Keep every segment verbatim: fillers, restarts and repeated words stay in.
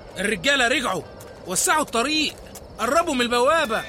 الرجالة رجعوا، وسعوا الطريق، قربوا من البوابة.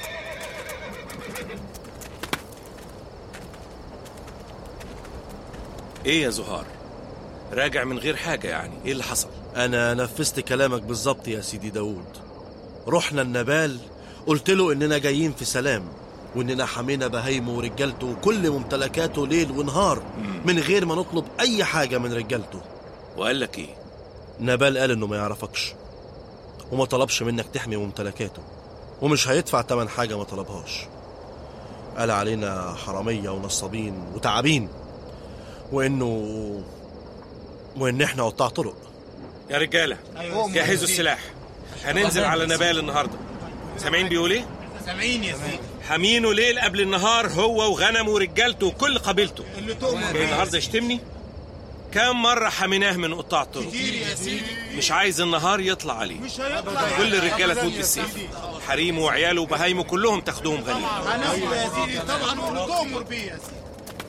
ايه يا زهار؟ راجع من غير حاجة يعني؟ ايه اللي حصل؟ أنا نفذت كلامك بالظبط يا سيدي داود. رحنا النبال، قلت له إننا جايين في سلام، وإننا حمينا بهايمه ورجالته وكل ممتلكاته ليل ونهار من غير ما نطلب أي حاجة من رجالته. وقال لك ايه؟ نبال قال إنه ما يعرفكش وما طلبش منك تحمي ممتلكاته، ومش هيدفع تمن حاجة ما طلبهاش. قال علينا حرامية ونصابين وتعابين، وإنه وإن إحنا قطاع طرق. يا رجالة جهزوا السلاح، هننزل على نبال النهاردة. سامعين بيقول ايه؟ سامعين يا سيدي. حمينه ليل قبل النهار، هو وغنمه ورجالته وكل قبيلته. اللي تؤمر جاي النهارده يشتمني؟ كام مرة حميناه من قطاع الطرق؟ كتير يا سيدي. مش عايز النهار يطلع عليه. مش هيطلع. كل الرجالة تموت بالسيف، حريمه وعياله وبهايمه كلهم تاخدوهم غنيمة. هناخده يا سيدي طبعا، واللي تؤمر بيه يا سيدي.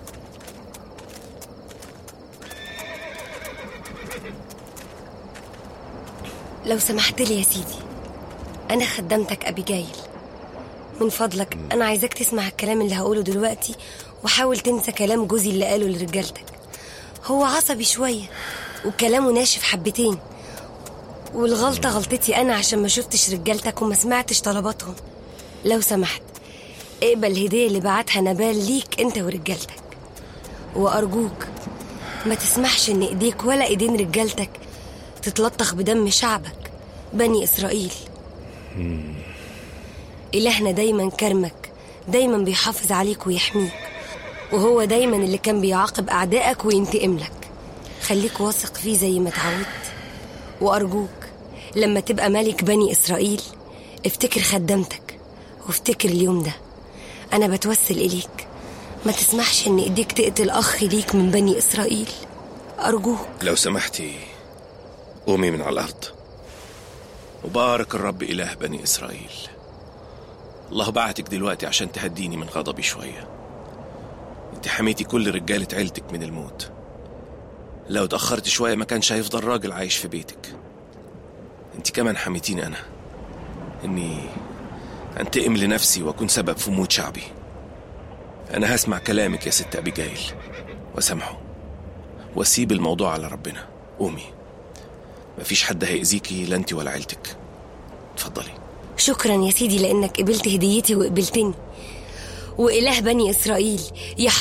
لو سمحت لي يا سيدي، أنا خدمتك أبيجايل، من فضلك أنا عايزاك تسمع الكلام اللي هقوله دلوقتي، وحاول تنسى كلام جوزي اللي قاله لرجالتك. هو عصبي شوية وكلامه ناشف حبتين، والغلطة غلطتي أنا عشان ما شفتش رجالتك وما سمعتش طلباتهم. لو سمحت اقبل الهدية اللي بعتها نبال ليك انت ورجالتك، وأرجوك ما تسمحش ان ايديك ولا ايدين رجالتك تتلطخ بدم شعبك بني إسرائيل. إلهنا دايما كرمك، دايما بيحافظ عليك ويحميك، وهو دايما اللي كان بيعاقب أعدائك وينتقم لك. خليك واثق فيه زي ما تعودت، وأرجوك لما تبقى ملك بني إسرائيل افتكر خدمتك وافتكر اليوم ده. أنا بتوسل إليك، ما تسمحش ان ايديك تقتل أخ ليك من بني إسرائيل، أرجوك. لو سمحتي قومي من على الأرض، وبارك الرب إله بني إسرائيل. الله بعتك دلوقتي عشان تهديني من غضبي شوية. انت حميتي كل رجالة عيلتك من الموت. لو اتأخرت شوية ما كانش هيفضل راجل عايش في بيتك. انت كمان حميتيني أنا اني انتقم لنفسي واكون سبب في موت شعبي. أنا هسمع كلامك يا ست أبيجايل وسامحه، واسيب الموضوع على ربنا. قومي، مفيش حد هيأذيكي، لا انت ولا عيلتك. اتفضلي. شكرا يا سيدي لأنك قبلت هديتي وقبلتني، وإله بني إسرائيل يحفظ